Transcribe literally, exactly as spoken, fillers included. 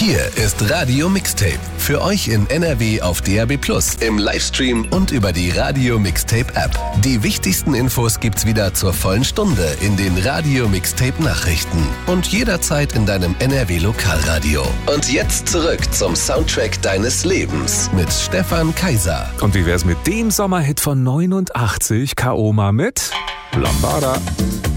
Hier ist Radio Mixtape. Für euch in N R W auf D A B plus, im Livestream und über die Radio Mixtape App. Die wichtigsten Infos gibt's wieder zur vollen Stunde in den Radio Mixtape Nachrichten und jederzeit in deinem N R W Lokalradio. Und jetzt zurück zum Soundtrack deines Lebens mit Stefan Kaiser. Und wie wär's mit dem Sommerhit von neunundachtzig, Kaoma mit Lambada?